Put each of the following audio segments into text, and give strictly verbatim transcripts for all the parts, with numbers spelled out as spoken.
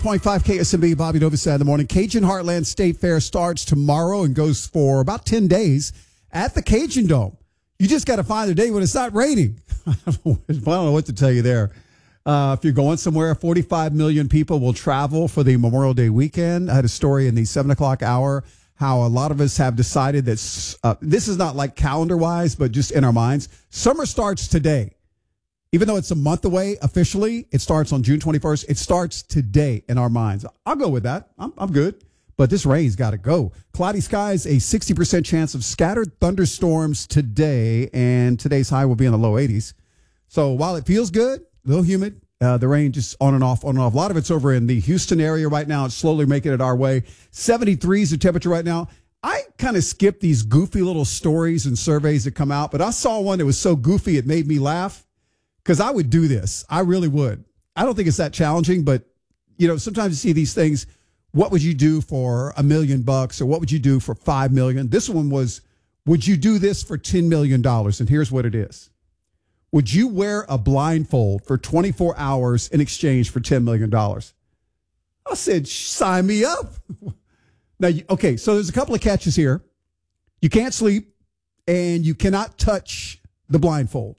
point five K S M B, Bobby Novosad in the morning. Cajun Heartland State Fair starts tomorrow and goes for about ten days at the Cajun Dome. You just got to find a day when it's not raining. I don't know what to tell you there. Uh, if you're going somewhere, forty-five million people will travel for the Memorial Day weekend. I had a story in the seven o'clock hour how a lot of us have decided that uh, this is not like calendar-wise, but just in our minds. Summer starts today. Even though it's a month away officially, it starts on June twenty-first. It starts today in our minds. I'll go with that. I'm, I'm good. But this rain's got to go. Cloudy skies, a sixty percent chance of scattered thunderstorms today, and today's high will be in the low eighties. So while it feels good, a little humid, uh, the rain just on and off, on and off. A lot of it's over in the Houston area right now. It's slowly making it our way. seventy-three is the temperature right now. I kind of skip these goofy little stories and surveys that come out, but I saw one that was so goofy it made me laugh because I would do this. I really would. I don't think it's that challenging, but, you know, sometimes you see these things. What would you do for a million bucks, or what would you do for five million? This one was, would you do this for ten million dollars? And here's what it is. Would you wear a blindfold for twenty-four hours in exchange for ten million dollars? I said, sign me up. Now, okay, so there's a couple of catches here. You can't sleep, and you cannot touch the blindfold.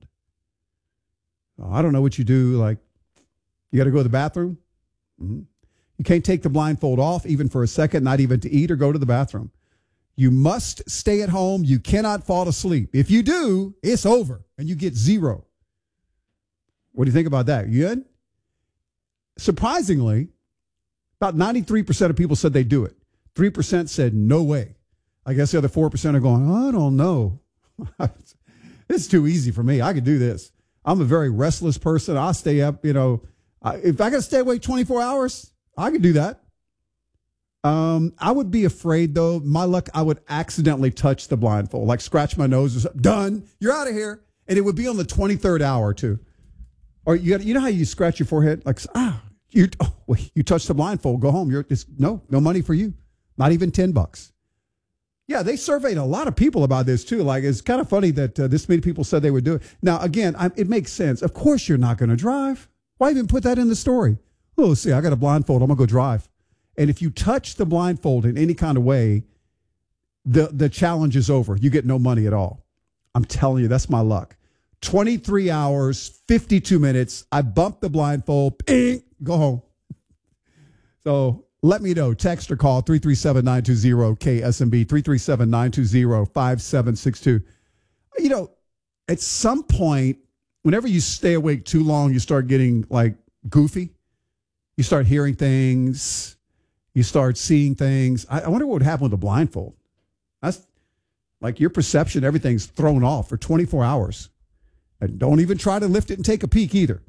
I don't know what you do. Like, you got to go to the bathroom. Mm-hmm. You can't take the blindfold off even for a second, not even to eat or go to the bathroom. You must stay at home. You cannot fall asleep. If you do, it's over, and you get zero. What do you think about that? You good? Surprisingly, about ninety-three percent of people said they do it. three percent said no way. I guess the other four percent are going, I don't know. It's too easy for me. I could do this. I'm a very restless person. I'll stay up, you know. I, if I got to stay awake twenty-four hours, I could do that. Um, I would be afraid, though. My luck, I would accidentally touch the blindfold, like scratch my nose or something. Done. You're out of here. And it would be on the twenty-third hour, too. Or you got, you know how you scratch your forehead? Like, ah, you, oh, wait, you touch the blindfold, go home. You're it's, no, no money for you. Not even ten bucks. Yeah, they surveyed a lot of people about this, too. Like, it's kind of funny that uh, this many people said they would do it. Now, again, I, it makes sense. Of course you're not going to drive. Why even put that in the story? Oh, see, I got a blindfold. I'm going to go drive. And if you touch the blindfold in any kind of way, the, the challenge is over. You get no money at all. I'm telling you, that's my luck. twenty-three hours, fifty-two minutes. I bump the blindfold. Bing, go home. So let me know. Text or call three three seven, nine two zero, K S M B, three three seven, nine two zero, five seven six two. You know, at some point, whenever you stay awake too long, you start getting, like, goofy. You start hearing things. You start seeing things. I, I wonder what would happen with a blindfold. That's like your perception, everything's thrown off for twenty-four hours. And don't even try to lift it and take a peek either.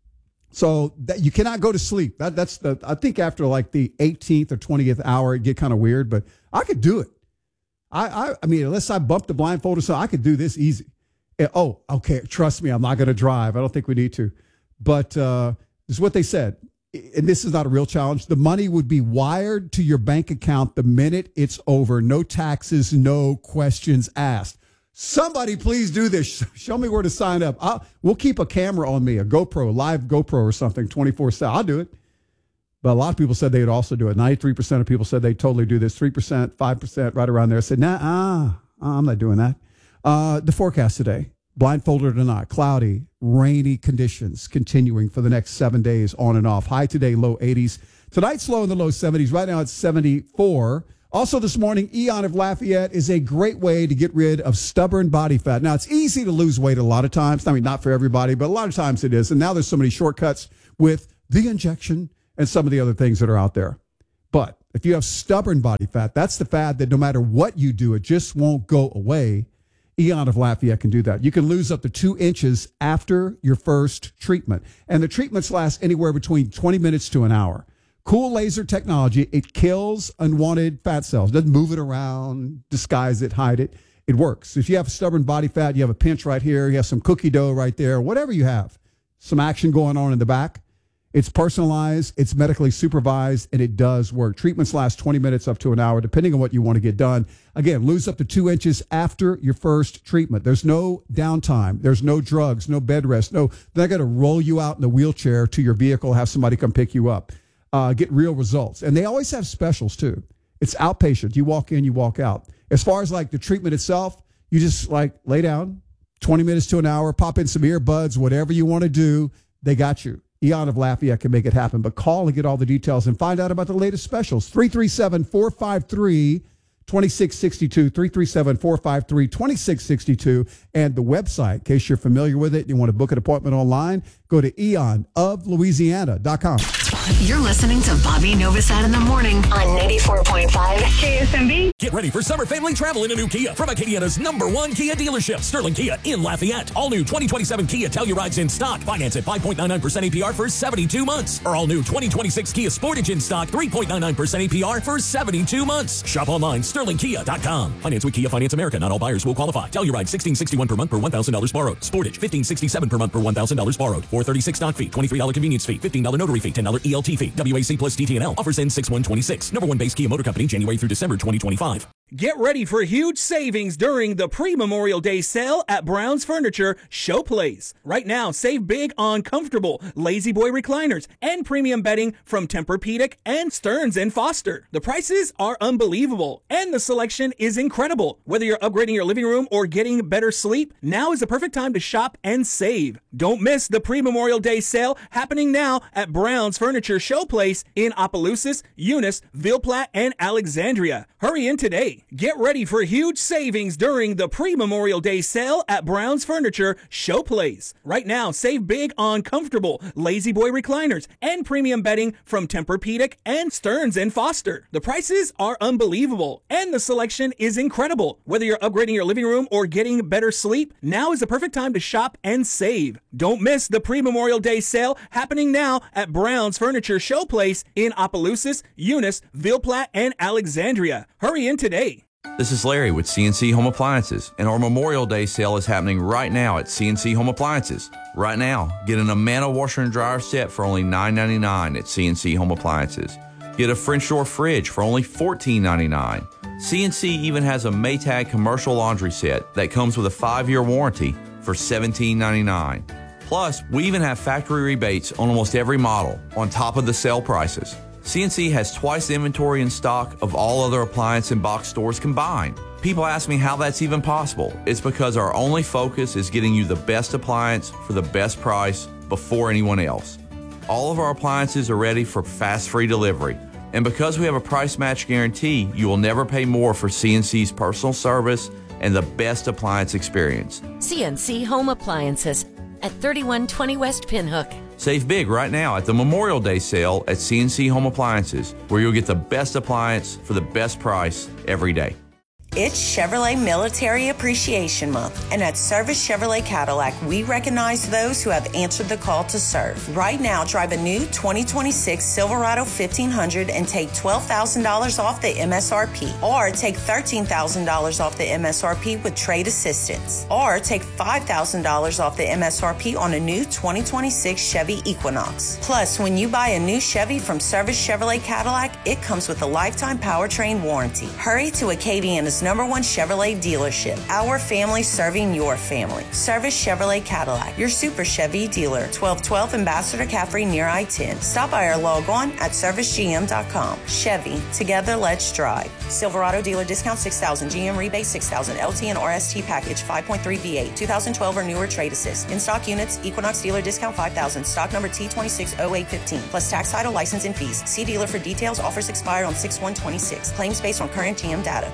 So that you cannot go to sleep. That, that's the, I think after like the eighteenth or twentieth hour, it get kind of weird, but I could do it. I, I, I mean, unless I bump the blindfold or something, I could do this easy. And, oh, okay. Trust me. I'm not going to drive. I don't think we need to, but uh, this is what they said. And this is not a real challenge. The money would be wired to your bank account the minute it's over. No taxes, no questions asked. Somebody please do this. Show me where to sign up. I'll, we'll keep a camera on me, a GoPro, live GoPro or something, twenty-four seven. I'll do it. But a lot of people said they'd also do it. ninety-three percent of people said they'd totally do this. three percent, five percent, right around there said, nah, uh, I'm not doing that. Uh, the forecast today. Blindfolded or not, cloudy, rainy conditions continuing for the next seven days on and off. High today, low eighties. Tonight's low in the low seventies. Right now it's seventy-four. Also this morning, Eon of Lafayette is a great way to get rid of stubborn body fat. Now, it's easy to lose weight a lot of times. I mean, not for everybody, but a lot of times it is. And now there's so many shortcuts with the injection and some of the other things that are out there. But if you have stubborn body fat, that's the fad that no matter what you do, it just won't go away. Eon of Lafayette can do that. You can lose up to two inches after your first treatment. And the treatments last anywhere between twenty minutes to an hour. Cool laser technology. It kills unwanted fat cells. Doesn't move it around, disguise it, hide it. It works. If you have stubborn body fat, you have a pinch right here, you have some cookie dough right there, whatever you have, some action going on in the back. It's personalized, it's medically supervised, and it does work. Treatments last twenty minutes up to an hour, depending on what you want to get done. Again, lose up to two inches after your first treatment. There's no downtime. There's no drugs, no bed rest. No, they're not going to roll you out in a wheelchair to your vehicle, have somebody come pick you up. uh, get real results. And they always have specials too. It's outpatient. You walk in, you walk out. As far as like the treatment itself, you just like lay down, twenty minutes to an hour, pop in some earbuds, whatever you want to do. They got you. Eon of Lafayette can make it happen. But call and get all the details and find out about the latest specials. three three seven, four five three, two six six two, three three seven, four five three, two six six two. And the website, in case you're familiar with it, you want to book an appointment online, go to eon of louisiana dot com. You're listening to Bobby Novosad in the morning on ninety-four point five K S M B. Get ready for summer family travel in a new Kia from Acadiana's number one Kia dealership, Sterling Kia in Lafayette. All new twenty twenty-seven Kia Telluride's in stock. Finance at five point nine nine percent A P R for seventy-two months. Or all new twenty twenty-six Kia Sportage in stock, three point nine nine percent A P R for seventy-two months. Shop online, sterling kia dot com. Finance with Kia Finance America. Not all buyers will qualify. Telluride sixteen sixty-one per month per one thousand dollars borrowed. Sportage fifteen sixty-seven per month per one thousand dollars borrowed. four thirty-six stock fee, twenty-three dollars convenience fee, fifteen dollars notary fee, ten dollars E L T fee. W A C plus D T N L. Offers end six one twenty-six. Number one base Kia Motor Company, January through December twenty twenty-five. Get ready for huge savings during the pre-Memorial Day sale at Brown's Furniture Showplace. Right now, save big on comfortable Lazy Boy recliners and premium bedding from Tempur-Pedic and Stearns and Foster. The prices are unbelievable and the selection is incredible. Whether you're upgrading your living room or getting better sleep, now is the perfect time to shop and save. Don't miss the pre-Memorial Day sale happening now at Brown's Furniture Showplace in Opelousas, Eunice, Ville Platte, and Alexandria. Hurry in today. Get ready for huge savings during the pre-Memorial Day sale at Brown's Furniture Showplace. Right now, save big on comfortable Lazy Boy recliners and premium bedding from Tempur-Pedic and Stearns and Foster. The prices are unbelievable and the selection is incredible. Whether you're upgrading your living room or getting better sleep, now is the perfect time to shop and save. Don't miss the pre-Memorial Day sale happening now at Brown's Furniture Showplace in Opelousas, Eunice, Ville Platte, and Alexandria. Hurry in today. This is Larry with C N C Home Appliances, and our Memorial Day sale is happening right now at C N C Home Appliances. Right now, get an Amana washer and dryer set for only nine ninety-nine at C N C Home Appliances. Get a French door fridge for only fourteen ninety-nine. C N C even has a Maytag commercial laundry set that comes with a five-year warranty for seventeen ninety-nine. Plus, we even have factory rebates on almost every model on top of the sale prices. C N C has twice the inventory in stock of all other appliance and box stores combined. People ask me how that's even possible. It's because our only focus is getting you the best appliance for the best price before anyone else. All of our appliances are ready for fast free delivery. And because we have a price match guarantee, you will never pay more for C N C's personal service and the best appliance experience. C N C Home Appliances at thirty-one twenty West Pinhook. Save big right now at the Memorial Day sale at C N C Home Appliances, where you'll get the best appliance for the best price every day. It's Chevrolet Military Appreciation Month, and at Service Chevrolet Cadillac, we recognize those who have answered the call to serve. Right now, drive a new twenty twenty-six Silverado fifteen hundred and take twelve thousand dollars off the M S R P, or take thirteen thousand dollars off the M S R P with trade assistance, or take five thousand dollars off the M S R P on a new twenty twenty-six Chevy Equinox. Plus, when you buy a new Chevy from Service Chevrolet Cadillac, it comes with a lifetime powertrain warranty. Hurry to Acadiana's number one Chevrolet dealership. Our family serving your family. Service Chevrolet Cadillac, your Super Chevy dealer. twelve twelve Ambassador Caffrey near I ten. Stop by or log on at service g m dot com. Chevy, together let's drive. Silverado dealer discount six thousand, G M rebate six thousand, L T and R S T package five point three V eight, two thousand twelve or newer trade assist. In stock units, Equinox dealer discount five thousand, stock number T two six oh eight one five, plus tax, title, license, and fees. See dealer for details. Offers expire on six one twenty-six. Claims based on current G M data.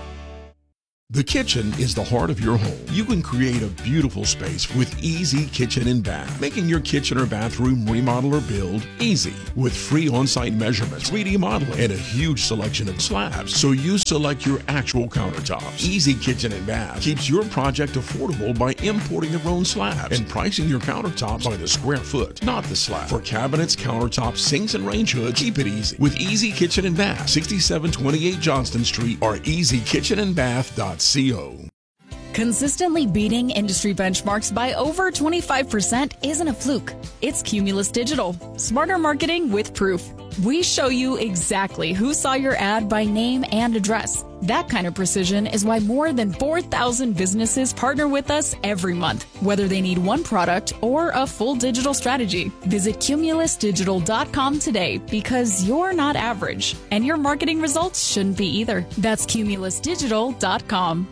The kitchen is the heart of your home. You can create a beautiful space with Easy Kitchen and Bath, making your kitchen or bathroom remodel or build easy. With free on-site measurements, three D modeling, and a huge selection of slabs, so you select your actual countertops. Easy Kitchen and Bath keeps your project affordable by importing their own slabs and pricing your countertops by the square foot, not the slab. For cabinets, countertops, sinks, and range hoods, keep it easy with Easy Kitchen and Bath, sixty-seven twenty-eight Johnston Street or easy kitchen and bath dot co. Consistently beating industry benchmarks by over twenty-five percent isn't a fluke. It's Cumulus Digital. Smarter marketing with proof. We show you exactly who saw your ad by name and address. That kind of precision is why more than four thousand businesses partner with us every month, whether they need one product or a full digital strategy. Visit cumulus digital dot com today because you're not average, and your marketing results shouldn't be either. That's cumulus digital dot com.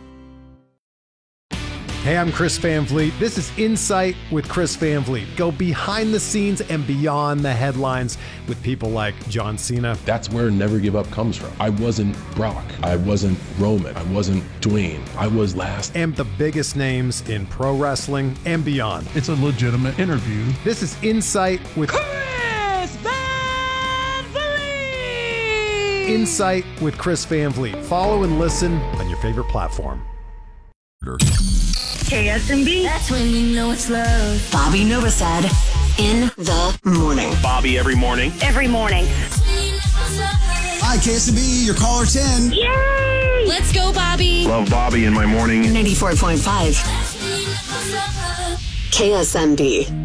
Hey, I'm Chris Van Vliet. This is Insight with Chris Van Vliet. Go behind the scenes and beyond the headlines with people like John Cena. That's where Never Give Up comes from. I wasn't Brock. I wasn't Roman. I wasn't Dwayne. I was last. And the biggest names in pro wrestling and beyond. It's a legitimate interview. This is Insight with Chris Van Vliet. Insight with Chris Van Vliet. Follow and listen on your favorite platform. K S M B. That's when you know it's love. Bobby Novosad in the morning. Bobby every morning. Every morning. Hi, K S M B, your caller ten. Yay! Let's go, Bobby. Love Bobby in my morning. ninety-four point five. K S M B.